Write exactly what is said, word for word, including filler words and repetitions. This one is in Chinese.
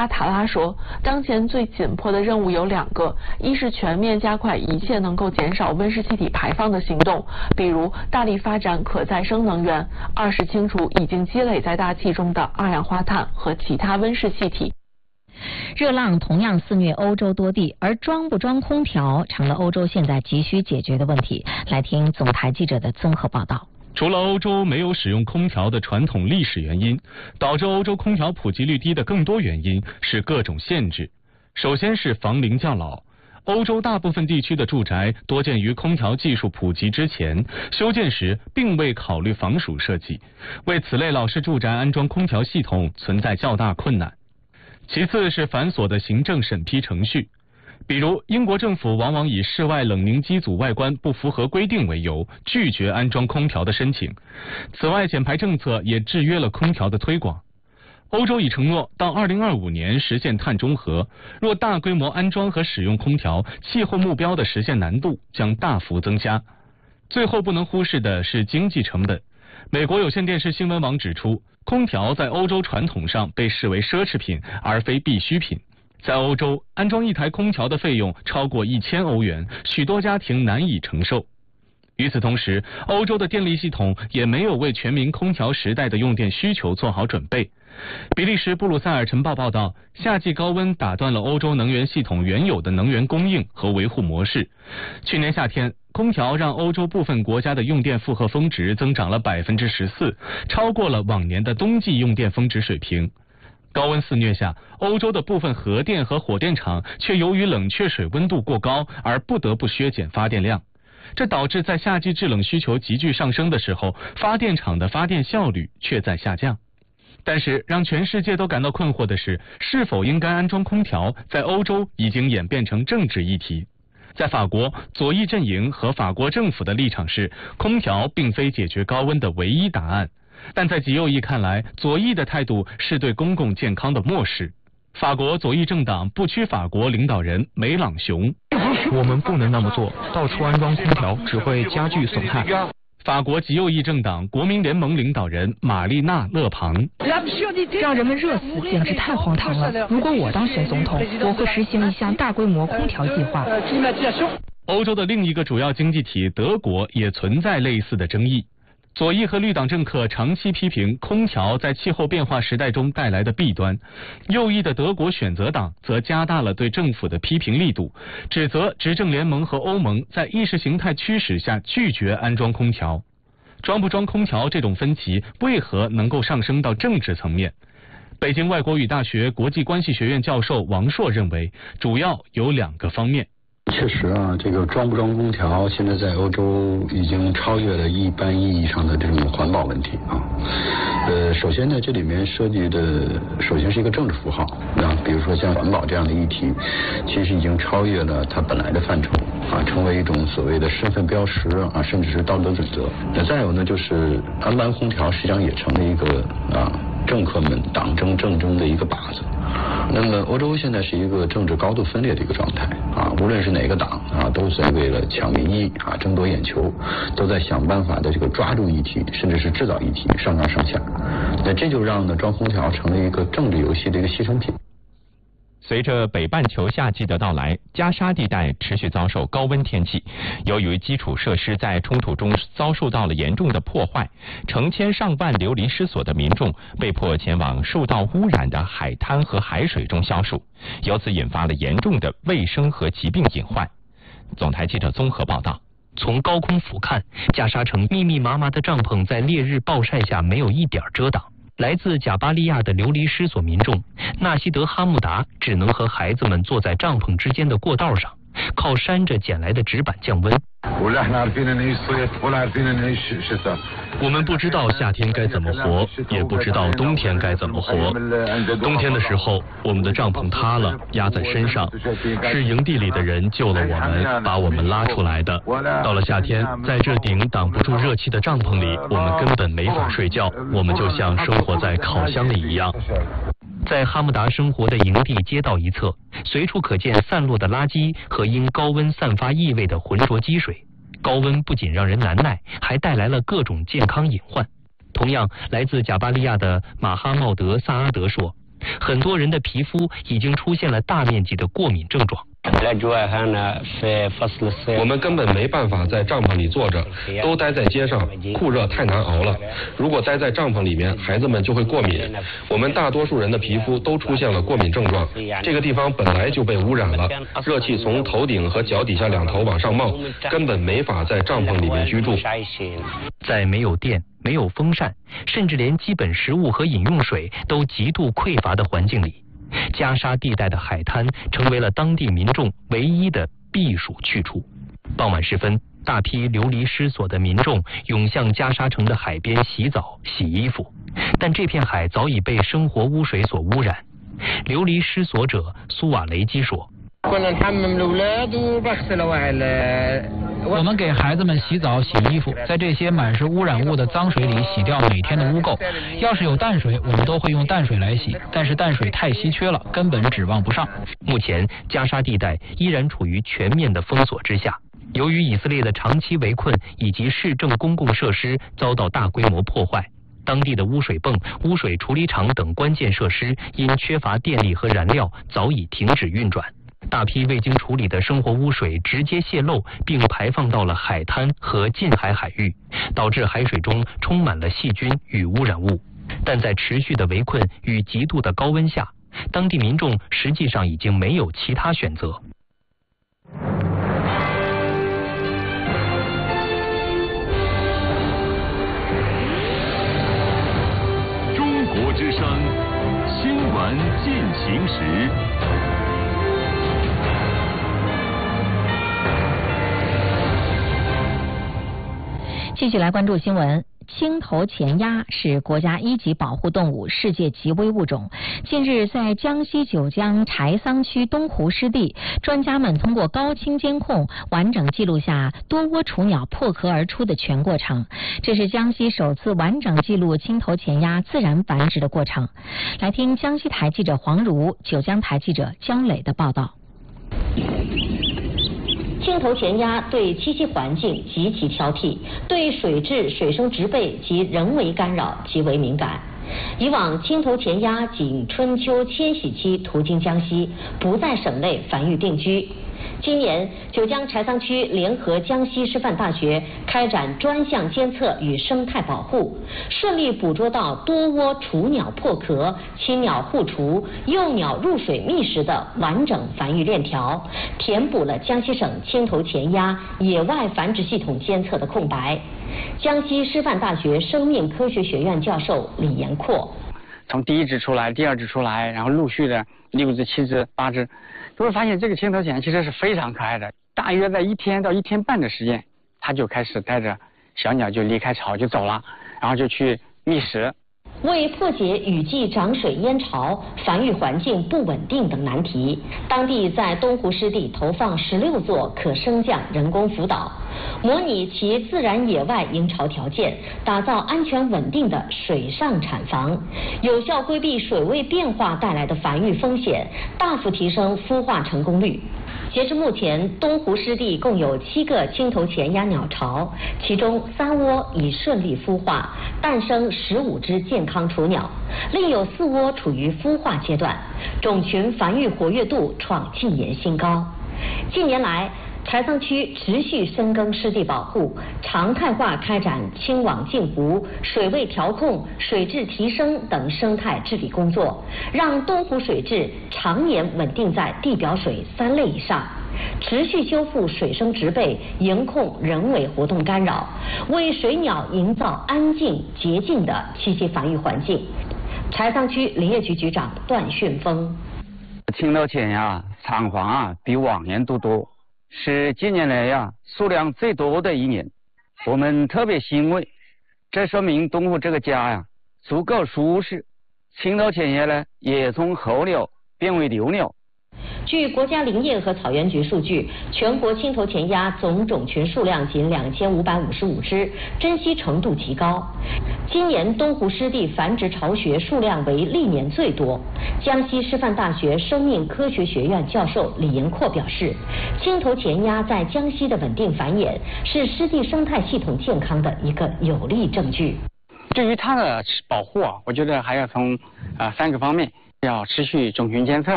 阿塔拉说，当前最紧迫的任务有两个，一是全面加快一切能够减少温室气体排放的行动，比如大力发展可再生能源；二是清除已经积累在大气中的二氧化碳和其他温室气体。 热浪同样肆虐欧洲多地，而装不装空调成了欧洲现在急需解决的问题。来听总台记者的综合报道。 除了欧洲没有使用空调的传统历史原因，导致欧洲空调普及率低的更多原因是各种限制。首先是房龄较老，欧洲大部分地区的住宅多建于空调技术普及之前，修建时并未考虑防暑设计，为此类老式住宅安装空调系统存在较大困难。其次是繁琐的行政审批程序。比如，英国政府往往以室外冷凝机组外观不符合规定为由，拒绝安装空调的申请。此外，减排政策也制约了空调的推广。欧洲已承诺到二零二五年实现碳中和，若大规模安装和使用空调，气候目标的实现难度将大幅增加。最后不能忽视的是经济成本。美国有线电视新闻网指出，空调在欧洲传统上被视为奢侈品，而非必需品。在欧洲，安装一台空调的费用超过一千欧元，许多家庭难以承受。与此同时，欧洲的电力系统也没有为全民空调时代的用电需求做好准备。比利时布鲁塞尔晨报报道，夏季高温打断了欧洲能源系统原有的能源供应和维护模式。去年夏天，空调让欧洲部分国家的用电负荷峰值增长了百分之十四，超过了往年的冬季用电峰值水平。高温肆虐下，欧洲的部分核电和火电厂却由于冷却水温度过高而不得不削减发电量，这导致在夏季制冷需求急剧上升的时候，发电厂的发电效率却在下降。但是让全世界都感到困惑的是，是否应该安装空调在欧洲已经演变成政治议题。在法国，左翼阵营和法国政府的立场是，空调并非解决高温的唯一答案。但在极右翼看来，左翼的态度是对公共健康的漠视。法国左翼政党不屈法国领导人梅朗雄， 我们不能那么做，到处安装空调只会加剧损害。 法国极右翼政党国民联盟领导人玛丽娜·勒庞， 让人们热死简直太荒唐了。如果我当选总统，我会实行一项大规模空调计划。 欧洲的另一个主要经济体德国也存在类似的争议。左翼和绿党政客长期批评空调在气候变化时代中带来的弊端，右翼的德国选择党则加大了对政府的批评力度，指责执政联盟和欧盟在意识形态驱使下拒绝安装空调。装不装空调这种分歧为何能够上升到政治层面？北京外国语大学国际关系学院教授王硕认为，主要有两个方面。 确实啊，这个装不装空调现在在欧洲已经超越了一般意义上的这种环保问题啊。呃，首先呢，这里面涉及的首先是一个政治符号啊，比如说像环保这样的议题，其实已经超越了它本来的范畴啊，成为一种所谓的身份标识啊，甚至是道德准则。那再有呢，就是安装空调实际上也成了一个啊政客们党争政争的一个靶子。那么欧洲现在是一个政治高度分裂的一个状态啊，无论是哪个党啊，都在为了抢民意啊、争夺眼球，都在想办法的这个抓住议题，甚至是制造议题，上纲上线。那这就让呢装空调成了一个政治游戏的一个牺牲品。 随着北半球夏季的到来，加沙地带持续遭受高温天气。由于基础设施在冲突中遭受到了严重的破坏，成千上万流离失所的民众被迫前往受到污染的海滩和海水中消暑，由此引发了严重的卫生和疾病隐患。总台记者综合报道。 从高空俯瞰，加沙城密密麻麻的帐篷在烈日暴晒下没有一点遮挡。来自贾巴利亚的流离失所民众纳西德哈木达只能和孩子们坐在帐篷之间的过道上，靠扇着捡来的纸板降温。 我们不知道夏天该怎么活，也不知道冬天该怎么活。冬天的时候，我们的帐篷塌了，压在身上，是营地里的人救了我们，把我们拉出来的。到了夏天，在这顶挡不住热气的帐篷里，我们根本没法睡觉，我们就像生活在烤箱里一样。 在哈木达生活的营地街道一侧，随处可见散落的垃圾和因高温散发异味的浑浊积水。高温不仅让人难耐，还带来了各种健康隐患。同样，来自贾巴利亚的马哈茂德·萨阿德说， 很多人的皮肤已经出现了大面积的过敏症状。 我们根本没办法在帐篷里坐着，都待在街上，酷热太难熬了。如果待在帐篷里面，孩子们就会过敏。我们大多数人的皮肤都出现了过敏症状。这个地方本来就被污染了，热气从头顶和脚底下两头往上冒，根本没法在帐篷里面居住。 在没有电、没有风扇，甚至连基本食物和饮用水都极度匮乏的环境里，加沙地带的海滩成为了当地民众唯一的避暑去处。傍晚时分，大批流离失所的民众涌向加沙城的海边洗澡、洗衣服，但这片海早已被生活污水所污染。流离失所者苏瓦雷基说： 我们给孩子们洗澡、洗衣服，在这些满是污染物的脏水里洗掉每天的污垢。要是有淡水，我们都会用淡水来洗，但是淡水太稀缺了，根本指望不上。 目前，加沙地带依然处于全面的封锁之下。由于以色列的长期围困以及市政公共设施遭到大规模破坏，当地的污水泵、污水处理厂等关键设施因缺乏电力和燃料，早已停止运转。大批未经处理的生活污水直接泄漏，并排放到了海滩和近海海域，导致海水中充满了细菌与污染物。但在持续的围困与极度的高温下，当地民众实际上已经没有其他选择。 中国之声新闻进行时。 继续来关注新闻。青头前鸭是国家一级保护动物，世界极危物种。近日，在江西九江柴桑区东湖湿地，专家们通过高清监控，完整记录下多窝雏鸟破壳而出的全过程。这是江西首次完整记录青头前鸭自然繁殖的过程。来听江西台记者黄如、九江台记者焦磊的报道。 青头前鸭对栖息环境极其挑剔，对水质、水生植被及人为干扰极为敏感。以往青头前鸭仅春秋迁徙期途经江西，不在省内繁育定居。今年，九江柴桑区联合江西师范大学开展专项监测与生态保护，顺利捕捉到多窝雏鸟破壳、亲鸟互雏、幼鸟入水觅食的完整繁育链条，填补了江西省青头前鸭野外繁殖系统监测的空白。江西师范大学生命科学学院教授李延阔： 从第一只出来，第二只出来，然后陆续的六只、七只、八只。就会发现这个青头前其实是非常可爱的，大约在一天到一天半的时间，它就开始带着小鸟就离开巢就走了，然后就去觅食。 为破解雨季涨水淹巢、繁育环境不稳定等难题，当地在东湖湿地投放十六座可升降人工浮岛，模拟其自然野外营巢条件，打造安全稳定的水上产房，有效规避水位变化带来的繁育风险，大幅提升孵化成功率。截至目前，东湖湿地共有七个青头前鸭鸟巢，其中三窝已顺利孵化，诞生十五只健康雏鸟，另有四窝处于孵化阶段，种群繁育活跃度创近年新高。近年来，柴桑区持续深耕湿地保护，常态化开展清网净湖、水位调控、水质提升等生态治理工作，让东湖水质常年稳定在地表水三类以上，持续修复水生植被，严控人为活动干扰，为水鸟营造安静洁净的栖息繁育环境。柴桑区林业局局长段训峰： 青头前鸭产房啊比往年都多，是近年来呀数量最多的一年，我们特别欣慰，这说明东湖这个家呀足够舒适，青头前鸭呢也从候鸟变为留鸟。 据国家林业和草原局数据，全国青头前鸭总种群数量仅两千五百五十五只，珍稀程度极高。今年东湖湿地繁殖巢穴数量为历年最多。江西师范大学生命科学学院教授李延阔表示，青头前鸭在江西的稳定繁衍是湿地生态系统健康的一个有力证据。 对于它的保护啊，我觉得还要从啊、呃、三个方面。 要持续重巡监测。